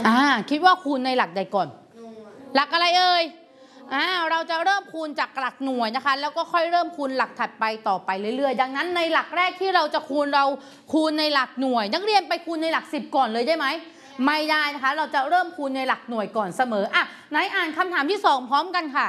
คิดว่าคูณในหลักใดก่อนหลักอะไรเอ่ยเราจะเริ่มคูณจากหลักหน่วยนะคะแล้วก็ค่อยเริ่มคูณหลักถัดไปต่อไปเรื่อยๆดังนั้นในหลักแรกที่เราจะคูณเราคูณในหลักหน่วยนักเรียนไปคูณในหลัก10ก่อนเลยได้ไหมไม่ได้นะคะเราจะเริ่มคูณในหลักหน่วยก่อนเสมอไหนอ่านคำถามที่2พร้อมกันค่ะ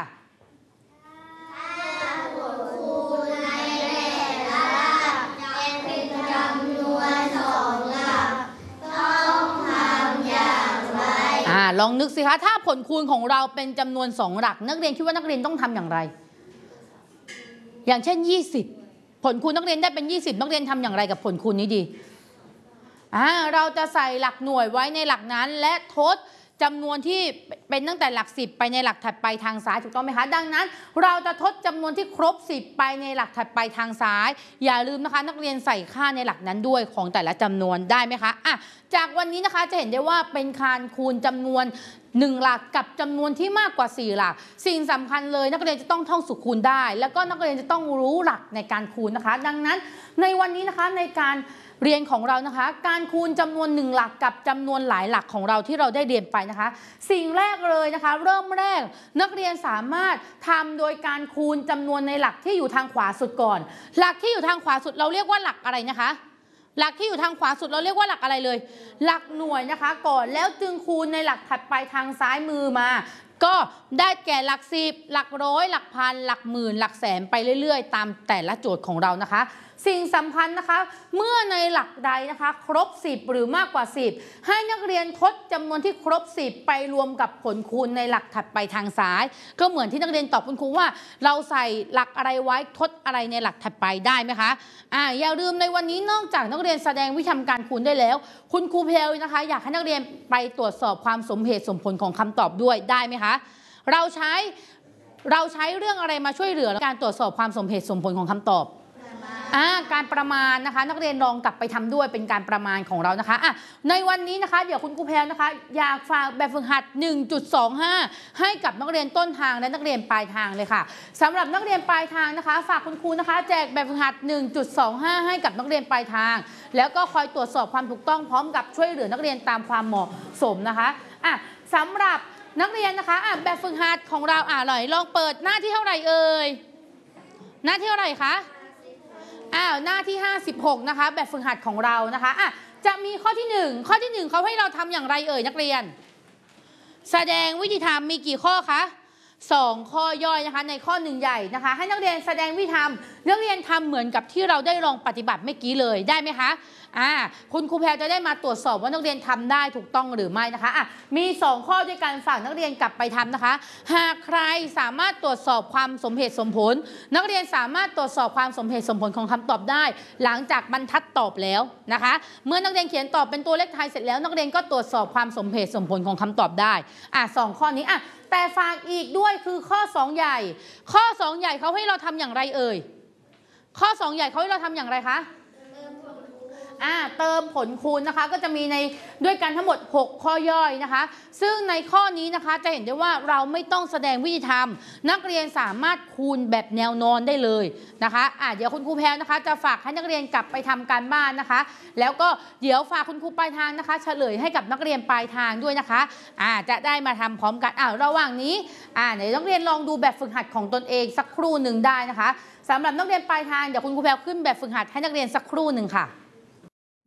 ลองนึกสิคะถ้าผลคูณของเราเป็นจำนวน2หลักนักเรียนคิดว่านักเรียนต้องทำอย่างไรอย่างเช่น20ผลคูณนักเรียนได้เป็น20นักเรียนทำอย่างไรกับผลคูณนี้ดีเราจะใส่หลักหน่วยไว้ในหลักนั้นและทดจำนวนที่เป็นตั้งแต่หลัก10ไปในหลักถัดไปทางซ้ายถูกต้องไหมคะดังนั้นเราจะทดจำนวนที่ครบ10ไปในหลักถัดไปทางซ้ายอย่าลืมนะคะนักเรียนใส่ค่าในหลักนั้นด้วยของแต่ละจำนวนได้ไหมคะจากวันนี้นะคะจะเห็นได้ว่าเป็นการคูณจำนวน1หลักกับจำนวนที่มากกว่า4หลักสิ่งสำคัญเลยนักเรียนจะต้องท่องสูตรคูณได้แล้วก็นักเรียนจะต้องรู้หลักในการคูณนะคะดังนั้นในวันนี้นะคะในการเรียนของเรานะคะการคูณจำนวน1หลักกับจำนวนหลายหลักของเราที่เราได้เรียนไปนะคะสิ่งแรกเลยนะคะเริ่มแรกนักเรียนสามารถทำโดยการคูณจำนวนในหลักที่อยู่ทางขวาสุดก่อนหลักที่อยู่ทางขวาสุดเราเรียกว่าหลักอะไรนะคะหลักที่อยู่ทางขวาสุดเราเรียกว่าหลักอะไรเลยหลักหน่วยนะคะก่อนแล้วจึงคูณในหลักถัดไปทางซ้ายมือมาก็ได้แก่หลัก10หลักร้อยหลักพันหลักหมื่นหลักแสนไปเรื่อยๆตามแต่ละโจทย์ของเรานะคะสิ่งสำคัญนะคะเมื่อในหลักใดนะคะครบ10หรือมากกว่า10ให้นักเรียนทดจำนวนที่ครบ10ไปรวมกับผลคูณในหลักถัดไปทางซ้ายก็เหมือนที่นักเรียนตอบคุณครูว่าเราใส่หลักอะไรไว้ทดอะไรในหลักถัดไปได้ไหมคะอย่าลืมในวันนี้นอกจากนักเรียนแสดงวิธีทำการคูณได้แล้วคุณครูเพลนะคะอยากให้นักเรียนไปตรวจสอบความสมเหตุสมผลของคำตอบด้วยได้ไหมคะเราใช้เรื่องอะไรมาช่วยเหลือการตรวจสอบความสมเหตุสมผลของคำตอบการประมาณนะคะนักเรียนลองกลับไปทำด้วยเป็นการประมาณของเรานะคะในวันนี้นะคะเดี๋ยวคุณครูแพรนะคะอยากฝากแบบฝึกหัด 1.25 ให้กับนักเรียนต้นทางและนักเรียนปลายทางเลยค่ะสำหรับนักเรียนปลายทางนะคะฝากคุณครูนะคะแจกแบบฝึกหัด 1.25 ให้กับนักเรียนปลายทางแล้วก็คอยตรวจสอบความถูกต้องพร้อมกับช่วยเหลือนักเรียนตามความเหมาะสมนะคะสำหรับนักเรียนนะคะแบบฝึกหัดของเราลองเปิดหน้าที่เท่าไหร่เอ่ยหน้าที่เท่าไหร่คะหน้าที่56นะคะแบบฝึกหัดของเรานะคะจะมีข้อที่1เขาให้เราทำอย่างไรเอ่ยนักเรียนแสดงวิธีทำมีกี่ข้อคะ2ข้อย่อยนะคะในข้อ1ใหญ่นะคะให้นักเรียนแสดงวิธีทำนักเรียนทำเหมือนกับที่เราได้ลองปฏิบัติเมื่อกี้เลยได้ไหมคะคุณครูแพรจะได้มาตรวจสอบว่านักเรียนทำได้ถูกต้องหรือไม่นะคะมี2ข้อด้วยกันฝากนักเรียนกลับไปทำนะคะหากใครสามารถตรวจสอบความสมเหตุสมผลนักเรียนสามารถตรวจสอบความสมเหตุสมผลของคำตอบได้หลังจากบรรทัดตอบแล้วนะคะเมื่อนักเรียนเขียนตอบเป็นตัวเลขไทยเสร็จแล้วนักเรียนก็ตรวจสอบความสมเหตุสมผลของคำตอบได้2ข้อนี้แต่ฝากอีกด้วยคือข้อ2ใหญ่เขาให้เราทำอย่างไรเอ่ยข้อ2ใหญ่เขาให้เราทำอย่างไรคะเติมผลคูณนะคะก็จะมีในด้วยกันทั้งหมด6ข้อย่อยนะคะซึ่งในข้อนี้นะคะจะเห็นได้ว่าเราไม่ต้องแสดงวิธีทำนักเรียนสามารถคูณแบบแนวนอนได้เลยนะคะเดี๋ยวคุณครูแพรนะคะจะฝากให้นักเรียนกลับไปทำการบ้านนะคะแล้วก็เดี๋ยวฝากคุณครูปลายทางนะคะเฉลยให้กับนักเรียนปลายทางด้วยนะคะจะได้มาทำพร้อมกันระหว่างนี้ไหนนักเรียนลองดูแบบฝึกหัดของตนเองสักครู่หนึ่งได้นะคะสำหรับนักเรียนปลายทางเดี๋ยวคุณครูแพรขึ้นแบบฝึกหัดให้นักเรียนสักครู่หนึ่งค่ะ